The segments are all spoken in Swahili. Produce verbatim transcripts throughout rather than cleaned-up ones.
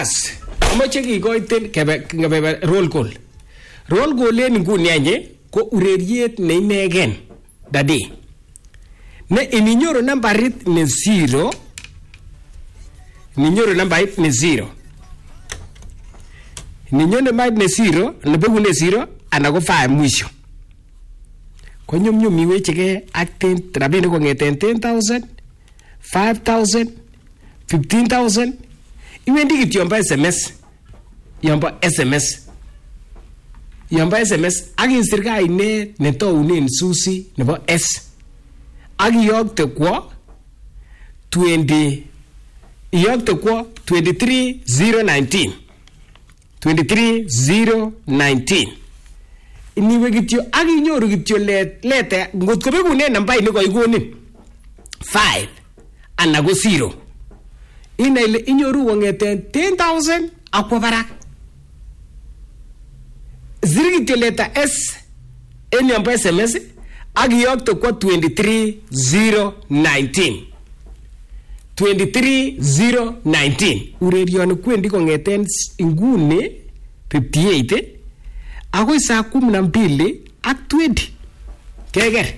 Bas, amoche kikoiten kebe roll call. Roll call en nguni anye ko ureriet ne inegen dadi. Ne ininyoru nambarit ne zero. Ininyoru nambarit ne zero. Ininyoru nambarit ne zero, nebegu ne zero, anako five mwisho. Kwa nyum miwechike ak ten rabini kongeten ten thousand, five thousand, fifteen thousand. Iwendi kityo yomba S M S. Yomba S M S. Yomba S M S ak isir kainet netounen Susi nebo S. Ak iyokte kwo twenty iyokte kwo twenty-three thousand nineteen. twenty-three thousand nineteen. Iniwe kityo ak inyoru kityo lete ngot ko begune namba ini ko ikonin five ana ko zero. Ina ile inyoru kongeten ten thousand akwa barak. Ziri kityo leta S en yomba S M S ak iyokte kwa twenty-three thousand nineteen. twenty-three thousand nineteen. Urerioni kwendi kongeten inguni fifty-eight akoi saa kumi na mbili ak twenty. Keker.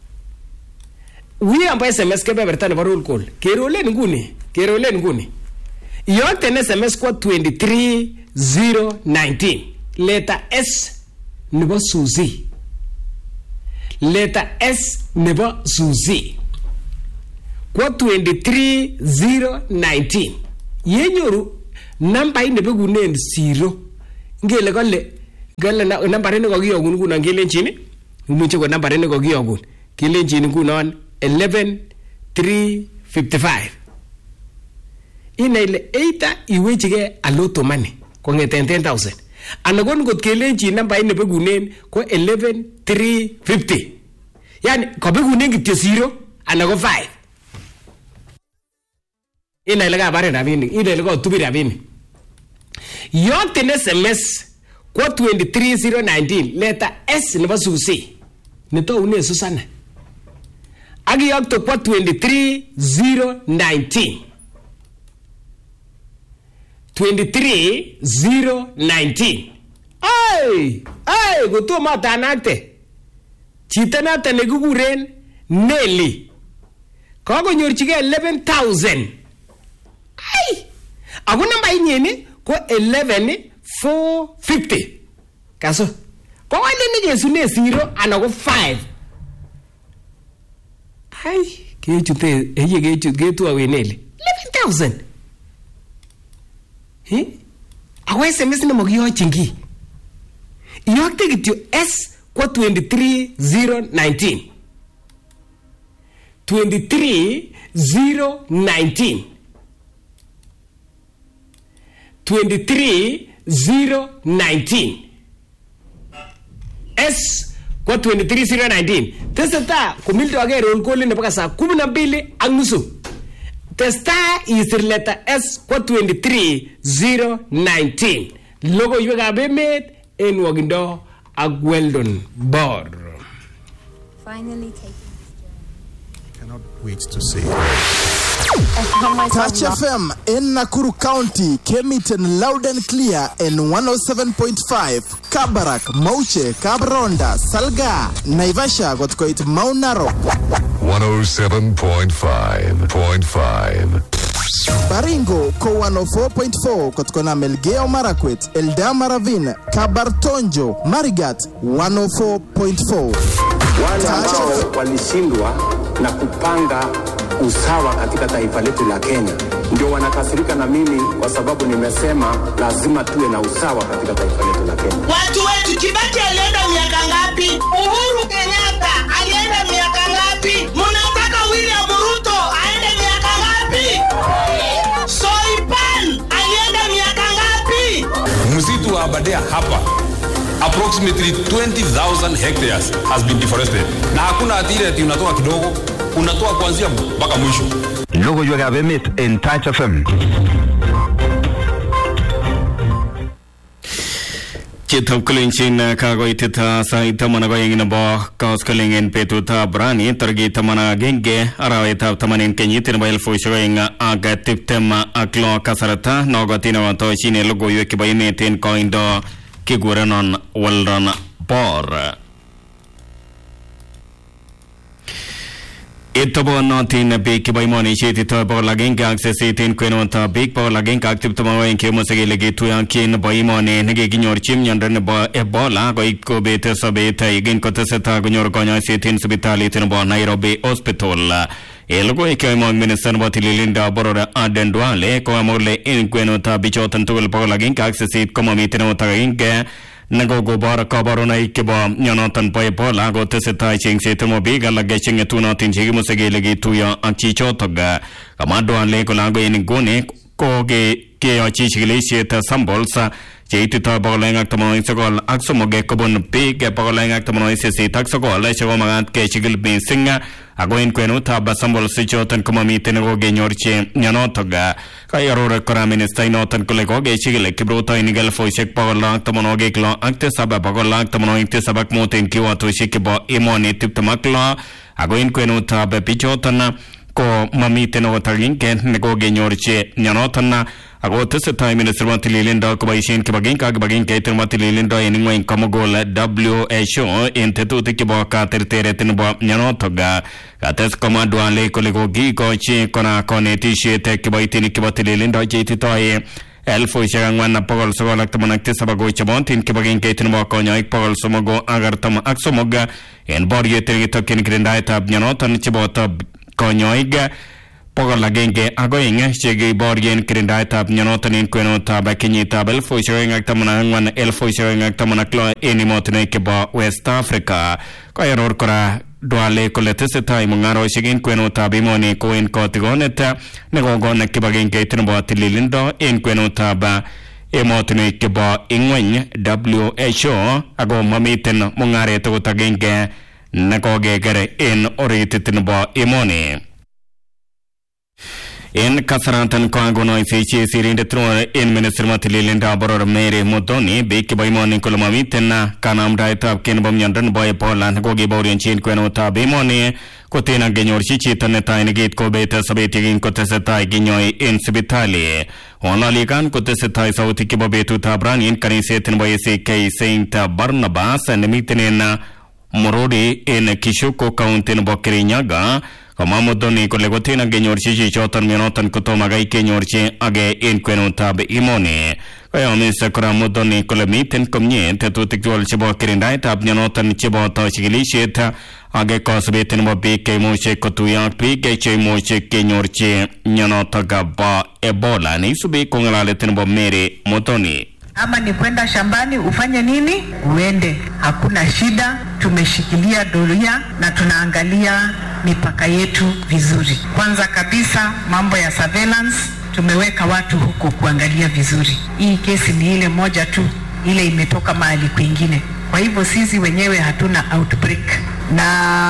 Uye amba S M S kebeberta nebo roll call. Kerolen nguni. Kerolen nguni. Iyokte S M S kwa twenty-three thousand nineteen. Leta S nebo Susi. Leta S nebo Susi. Kwa twenty-three thousand nineteen. Yenyoru namba ini begunen zero. Ngele kole gale namba rene kokiyogun ngunon kelenjin imuche ko namba rene kokiyogun kelenjin ngunon eleven three fifty-five. Ina ile either iwechike aloto money kongeten ten thousand ana kon ngot kelenjin namba ini begunen ko eleven three fifty. Yani ko begunen kityo zero ana ko five. Ina ile ka bare rabinik, ina ile ko tubi rabinik. Yokte S M S kwa twenty-three thousand nineteen leta S nebo Susi netoune Susana. Ak iyokte kwa twenty-three thousand nineteen. twenty-three thousand nineteen. Ay! Ay! Kotomo tanakte. Chito nato nekikuren Nelly. Kakonyorchike eleven thousand. Ay! Ako namba inyeni ko eleven four fifty. Kaso. Kwa wale nijesune zero ana ko five. Ay, kechute, eye kechute, ketu awe Nelly. eleven thousand. Eh? Ako S M S na magiyochin ki. Iyokte kityo S kwa twenty-three thousand nineteen. twenty-three thousand nineteen. twenty-three thousand nineteen. S kwa twenty-three thousand nineteen. Testa kumilto age roll call ne paka saa kumi na mbili ak nusu. Testa isir leta S kwa twenty-three thousand nineteen. Logo yuweka bemet en wagindo ak Weldon Bor. Finally taking this journey. Cannot wait to see. Touch F M in Nakuru County came it in loud and clear in one oh seven point five. Kabarak, Mauche, Kabronda, Salga, Naivasha got quite Mount Narok. one oh seven point five point five. Baringo ko one oh four point four kotkona Melgeo Marakwet, Eldama Ravine, Kabartonjo, Marigat one oh four point four. Wale ambao walishindwa na kupanga usawa katika taifa letu la Kenya ndio wanakasirika na mimi kwa sababu nimesema lazima tuwe na usawa katika taifa letu la Kenya. Watu wetu Kibaki alienda miaka ngapi? Uhuru Kenyatta alienda miaka ngapi? Mnataka William Ruto aende miaka ngapi? Soipan alienda miaka ngapi? Msitu wa Aberdare hapa approximately twenty thousand hectares has been deforested. Na hakuna atire ati unatoa kidogo, unatoa kuanzia mpaka mwisho. Logo yuweka bemet in Touch F M. Chitop Kulinchin Kagoitita Saita Managoing Bo Koskaling and Petuta Brani Targita Mana Genge Araweta Tamanin Kenyitin by Fushing Agatiptema Aklo Kasarata Nogotina Toshine Logo Yukibainitin Coindo Kiguranon Waldon Bor Ito po natin big by money sheet ito po laging kaaksesin ko yun ta big po laging kaaktif tumawa yung kiyo mo sa gilagi tuyang kin by money nagiginyor chim yan rin ba ebola ko iko bete sa bete igin ko ta sa ta gunyor ko nyo sitin sa bitali ito po Nairobi Hospital Elgo ikaw mo ang minister mo tililinda borora adendwale ko amole in ko yun ta bichotan tuwal po laging kaaksesit ko mamitin mo tagayin ka Nagogobara kabarona ikiba nyanatan pa ebola go teseta ching setmo biga lagaching tuna tin chigi musagilegi tuya anchichotoga kamado anle ko lago inigone ko ge ke achichigile seta sambolsa cheitita bagolenga tamo isagol aksomoge kobon biga bagolenga tamo isesi taksogol chego magat ke chigil bin singa agoin kwenu taba sambol sichotan komamite nego ge nyorche nyanotoga kayarora koramine stainotan kolego ge chigile kibrota inigel foisek bagolang tamo ge klo akte saba bagolang tamo inte sabak moten kiwa to shikibo imoni tiptamakla agoin kwenu taba pichotana ko mamite nego tagin ken nego ge nyorche nyanotanna ago tese time in servant lilinda ko baishin ke bagin ka bagin ke termat lilinda eningwa in kamogol W H O in tetuti ke boka tertere tinbo nyanotoga kates komando ale ko lego gi ko chi kona koneti shete ke baitini ke batlilinda jeti toye elfo shangwan na pagol so lak tamanakte sabago chabon tin ke bagin ke tinbo ko nyoik pagol somogo agar tam aksomoga en borye tergi tokin grindai tab nyanotan chibota ko nyoiga Pogola genge agoing chege borgen krindai tab nyonotanin kweno tab kinyi tab el fo showing aktamana ngwan el fo showing aktamana klo enimotne ke ba West Africa ko error kora doale kolete se tai mungaro shigin kweno tab imoni ko en kotigoneta nego gonna ke bagen ke tinbo tililindo en kweno tab emotne ke ba ingwen W H O ago mamiten mungare to tagenge nego gegere en orititinbo imoni In Kasarantan Kongono Fichi Sirinde Tron in Minister Matililinda Boror Mary Motoni, Big by Morning Colomavitena, Kanam Daita, Kenbom Yandan Boy Poland, Gogi Borian Chin Quenota Bimoni, Cotina Genor Chichi Taneta in Gate Cobeta Sabetin Cotesetai Ginoi in Sibitali. On Laligan Cotesetai Sauti Kibobetu Tabran in Kanisetin by C K Saint Barnabas and Mitinena Morodi in Kishuko County in Bokirinyaga. Kamamodoni ko legotina genyor chichi chotan menotan kutomagai kenyorchi age in kwenutab imoni kaya misa koramodoni ko lemiten komnye tetutik jol chibo kirindai tab nyanotan chibo to chigilisheta age kosbeten mo bike moche kotuya pike che moche kenyorchi nyanotaga ba ebola ni subi kongalale tenbo mere motoni Ama ni kwenda shambani ufanye nini? Uende. Hakuna shida, tumeshikilia doria na tunaangalia mipaka yetu vizuri. Kwanza kabisa mambo ya surveillance, tumeweka watu huko kuangalia vizuri. Hii kesi ni ile moja tu, ile imetoka mahali kwingine. Kwa hivyo sisi wenyewe hatuna outbreak. Na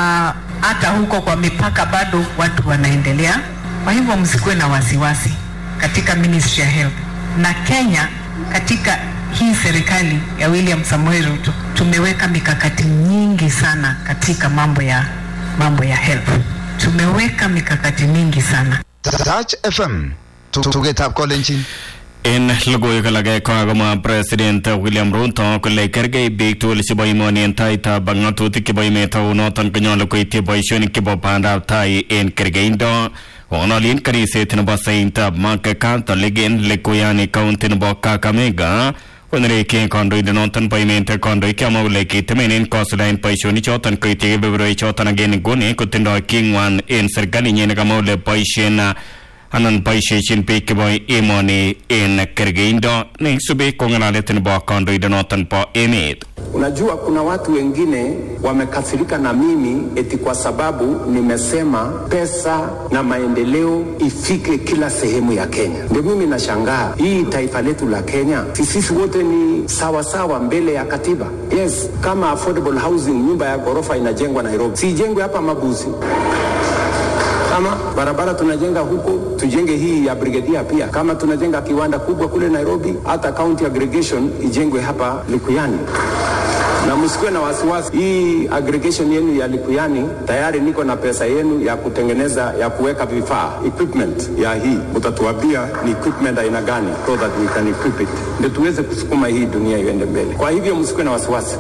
hata huko kwa mipaka bado watu wanaendelea. Kwa hivyo msikuwe na wasiwasi katika Ministry ya Health. Na Kenya katika hii serikali ya William Samoei Ruto tumeweka mikakati nyingi sana katika mambo ya mambo ya health. Tumeweka mikakati mingi sana. Touch F M tugetap kolenjin in logoy kalagay ko agama President William Ruto ko lekerge big tool si boy moni entaita bangatu tikiboy meta unotan kanyo ko itiboy shoni kibo panda tai in kergeindo onalin kari setin basainta makaka legen lekoyani countin boka kamega onre ke kondo idenotan payment kondo ikamo leki temenin coastline paishoni chotan ko itige bebro chotan again gune ko tindo king one in sergali nyene kamo le paishena anan paishechin peke boy imoni in kergeindo ne sube kongalale tin bo kondo idenotan po emet. Unajua kuna watu wengine wamekasirika na mimi eti kwa sababu nimesema pesa na maendeleo ifike kila sehemu ya Kenya. Ndio mimi nashangaa, hii taifa letu la Kenya sisi wote ni sawa sawa mbele ya katiba. Yes, kama affordable housing, nyumba ya ghorofa inajengwa Nairobi, si jengwe hapa Mabuzi. Kama barabara tunajenga huko, tujenge hii ya Brigadier pia. Kama tunajenga kiwanda kubwa kule Nairobi, hata county aggregation ijengwe hapa Likuyani. Na msikuwe na wasiwasi, hii aggregation yenu ya Likuyani tayari niko na pesa yenu ya kutengeneza, ya kuweka vifaa, equipment ya hii. Mtatuambia ni equipment aina gani so that we can equip it, ndio tuweze kusukuma hii dunia iende mbele. Kwa hivyo msikuwe na wasiwasi.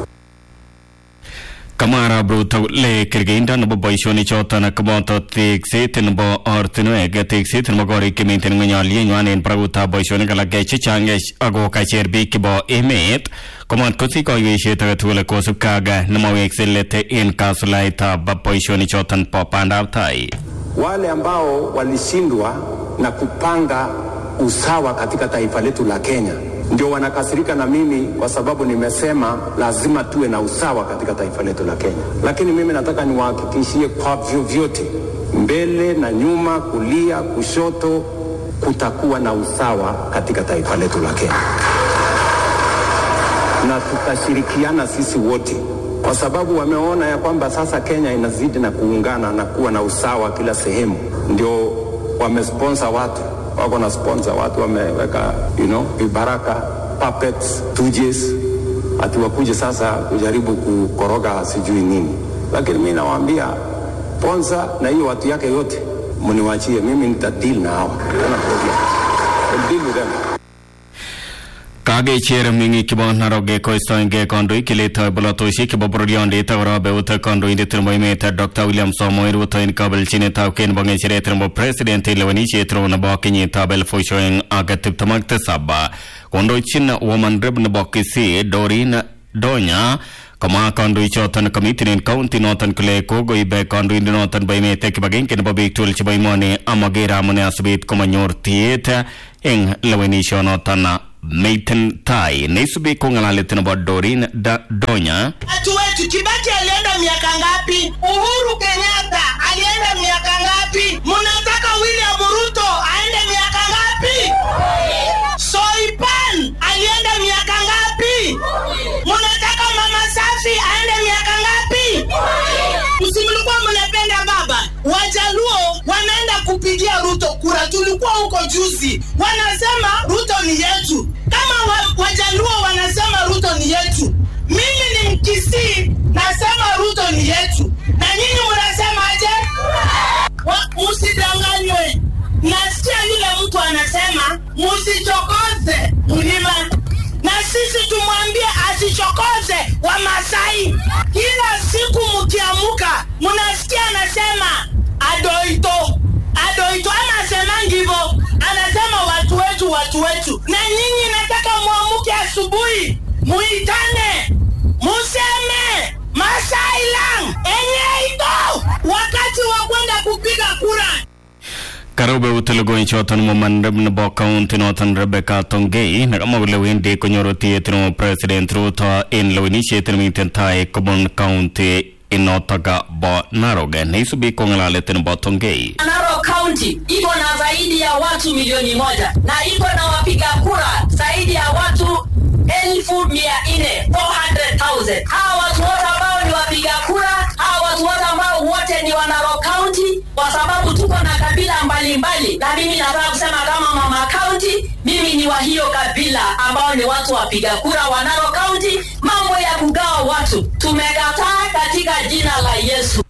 Kamara bruta le kirginda no boishoni chota na kamoto tiksit no bo ortino ege tiksit no gori kimintin ngonyali nywanen praguta boishoni kala gechi changesh ago kacherbi kibo emet komot kosi ko yeshe ta tule kosup kaga no mawexelete in kasulaita ba boishoni chotan popanda tai. Wale ambao walishindwa na kupanga usawa katika taifa letu la Kenya ndio wanakasirika na mimi kwa sababu nimesema lazima tuwe na usawa katika taifa letu la Kenya. Lakini mimi nataka niwahakikishie kwa vyovyote, mbele na nyuma, kulia, kushoto, kutakuwa na usawa katika taifa letu la Kenya. Na tutashirikiana sisi wote, kwa sababu wameona ya kwamba sasa Kenya inazidi na kuungana na kuwa na usawa kila sehemu. Ndio wamesponsor watu, wako na sponsor watu, wameweka you know vibaraka, puppets, tujes, ati wakuje sasa kujaribu kukoroga sijui nini. Lakini mimi nawaambia sponsor na hiyo watu yake yote mniwaachie, mimi nitadeal na hao. Kuna problem, I'll deal with them. Kage cher mingi kibo naroge ko stoinge kondo kileta bolotoshi kibo brodiande tawra beuta kondo inde termo imeta Doctor William Samoei ruto in kabel chine tawken bange chere termo president lewani chetro na bakinyi tabel foshoing agatip tamakte sabba kondo chin woman reb na bakisi Doreen Donya kama kondo ichotan committee in county notan kle kogo ibe kondo inde notan baime tek bagin ken babik tul chibai mone amagera mone asbit komanyor theater eng lewani shonotana Meiten Tai Nesubi kongalaletena ba Doreen Donya. Watu wetu Kibaki alienda miaka ngapi? Uhuru Kenyatta alienda miaka ngapi? Mnataka William Ruto aende miaka ngapi? Soipan alienda miaka ngapi? Mnataka Mama Safi aende miaka ngapi? Msimlikuwa mnapenda baba. Wajaluo wanaenda kupigia Ruto kura. Tulikuwa huko juzi. Wanasema Ruto ni yetu. Kama wa, Wajaluo wanasema Ruto ni yetu, mimi ni Mkisii nasema Ruto ni yetu, na nyinyi mnasema aje? Msidanganywe. Nasikia yule mtu anasema msichokoze mlima, na sisi tumwambie asichokoze wa Masai. Kila siku mkiamuka mnasikia anasema adoito adoito, anasema hivyo, anasema watu wetu watu wetu. Na nyinyi nataka muamuke asubuhi muitane museme Masai lang enye ito wakati wa kwenda kupiga kura. Karobe utulugo inchotan mo mandab na bo county notan Rebecca Tongei nakamawle windi konyoro tietno president Ruto in lowini shetin mintentai Common County inotaga bo Naroge neisubi kongalaletin bo Tongei. Narok County iko na zaidi ya watu milioni moja na iko na wapiga kura zaidi ya watu elfu mia nne four hundred thousand. Hawa watu wote ambao ni wapiga kura, hawa watu wote ambao wote ni wa Narok County, kwa sababu tuko na kabila mbalimbali, na mimi nataka kusema kama Mama County, mimi ni wa hiyo kabila ambao ni watu wapiga kura wa Narok County. Mambo ya kugawa watu tumekataa katika jina la Yesu.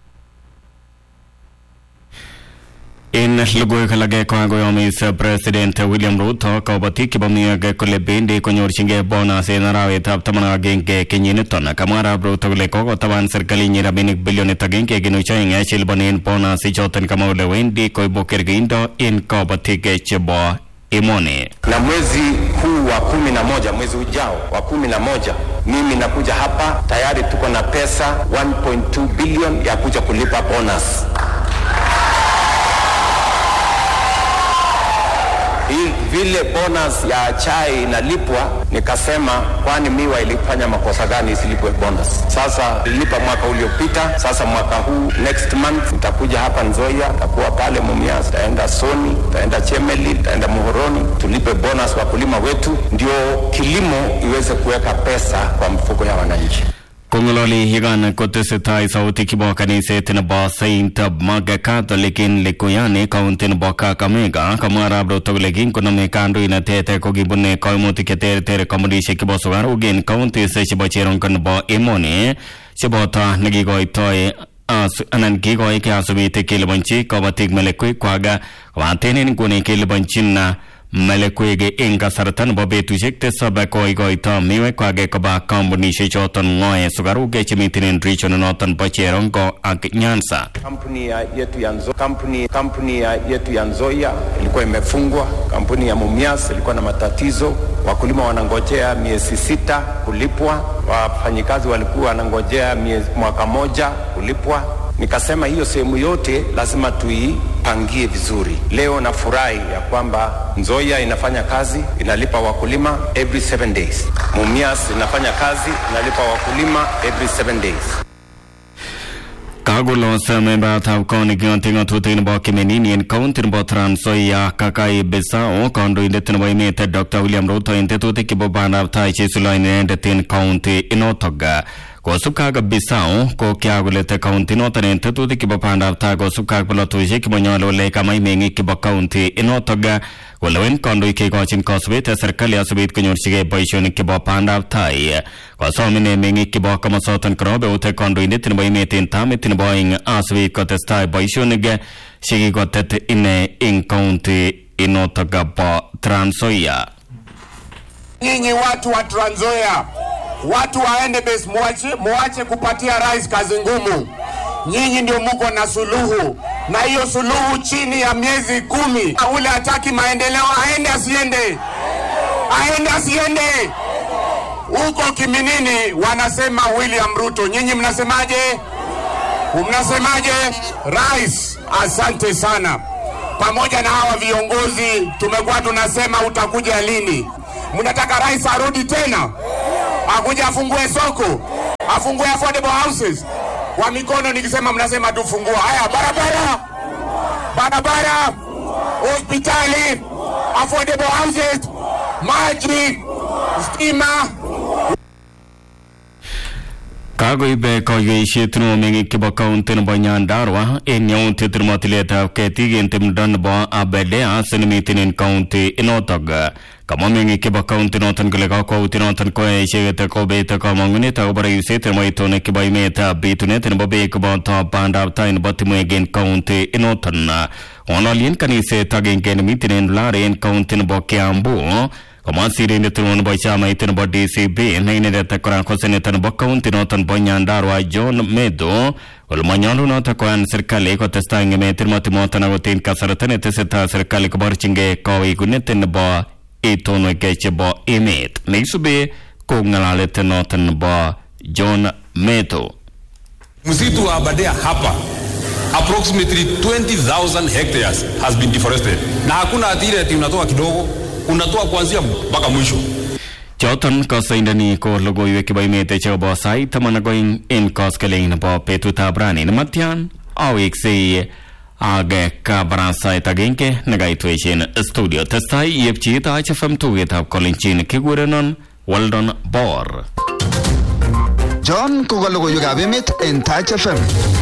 In lugoy kalage ko ago yomis president William Ruto ko batiki bamiage ko lebende ko nyorchinge bona se narawe tap tamana genge kenyine tona kamara Ruto le ko taban serkali nyira binik billion tagenge ginu chainga chil banen bona si choten kamole wendi ko boker gindo in ko batike chebo imone. Na mwezi huu wa kumi na moja, mwezi ujao wa kumi na moja, mimi nakuja hapa tayari tuko na pesa one point two billion ya kuja kulipa bonus. Vile bonus ya chai inalipwa, nikasema kwani miwa ilifanya makosa gani isilipwe bonus? Sasa nilipa mwaka uliopita, sasa mwaka huu next month nitakuja hapa Nzoia, nitakuwa pale Mumias, nitaenda Soni, nitaenda Chemeli, nitaenda Muhoroni, tulipe bonus wakulima wetu, ndio kilimo iweze kuweka pesa kwa mfuko ya wananchi. Kongololi Higan kotesetai sauti kibo kaniset nebo Saint Mark Catholic in Likuyani County nebo Kakamega kamara bro tolekin konome kandoinatet kokibune kaimutik cheterter komodishek kibo Sugarugin County chebo Cherongo nebo emoni cheboto nekikoitoi as anan kikoi kasubite kelibanchi kabatik melekwek kwaga watenen nguni kelibanchin na melekwege eng kasarta nebo betusiek tisab koikoito miwek kwage koba kampunishek choton ngoe sugaruke chemiten region noton bo Cherongo ak Nyanza. Kampuni ya yetu ya Nzo, kampuni kampuni ya yetu ya Nzoia ilikuwa imefungwa. Kampuni ya Mumias ilikuwa na matatizo. Wakulima wanangojea miezi sita kulipwa. Wafanyikazi walikuwa wanangojea miezi mwaka moja kulipwa. Nikasema hiyo sehemu yote lazima tuipangie vizuri. Leo nafurahi ya kwamba Nzoia inafanya kazi, inalipa wakulima every seven days. Mumias inafanya kazi, inalipa wakulima every seven days. Kagulo sa member of Koni Gyantinga Tutin Bakimenini and County Botran Soya Kakai Besao, Kondo in the Tenway Doctor William Ruto in the Tutiki Tai Chisuline and the Tin County in Otoga. Kosukaga Bisao, Ko Kiagulete County Notan and Tutiki Bopanda Tago Sukabula to Jekimonyolo Lake Amai Kiba County in Otoga. Walawen Kondo Kikochin Coswit as Serkalia Subit Kunyurshige Boishon Kiba Panda Tai. Kosomine Mingi Kiba Kamasotan Krobe Ute Kondo in the Tinway meeting Tamitin Boeing as we got a style Boishoniga. She got that in a in county in Otoga Transoya. Nyinyi watu wa Transoya, watu waende base, muache, muache kupatia rais kazi ngumu. Nyinyi ndio muko na suluhu, na hiyo suluhu chini ya miezi kumi. Ule hataki maendeleo aende asiende, aende asiende. Huko Kiminini wanasema William Ruto, nyinyi mnasemaje? Mnasemaje? Rais, asante sana. Pamoja na hawa viongozi tumekuwa tunasema utakuja lini? Mnataka rais arudi tena? Akuja afungue soko, afungue affordable houses. Kwa mikono nikisema mnasema tufungua. Haya, barabara, barabara, hospitali, affordable houses, maji, stima. Kago ibe koyo ishetno mengi kiba county no Nyandarua enyo titrmotileta keti gentem dan bo abede asen mitinin county inotoga kama mengi kiba county notan glega ko utinotan ko ishete ko beta ko manguneta obara yusete moitone kiba imeta bitunet no be ko ta panda tain botimo gen county inotan onalien kanise tagen mitinin laren county no Kiambu Kama siri ni tulun boy chama itin bo D C B naine deta kora kosene tan bo county notan bo Nyandarua John Medo wal manyalu nota ko an serikali ko testa nge metir matimo tan agotin kasaratan eteseta serikali ko barchinge ko iguneten bo itono keche bo emet neisube ko ngalale notan bo John Medo. Msitu wa Aberdare hapa approximately twenty thousand hectares has been deforested. Na hakuna atire ati unatoa kidogo, unatoa kuanzia mpaka mwisho. Choton kosaindani ko logoiwek kiba imete chebo sai tamana going in koskelein bo petutab rani namatyan awekse age kabrasa itagenke nagaitweshin studio testai yepchita H F M tugetab kolenchin kigurenon Weldon Bor. John ko logoiwekab emet en Touch F M.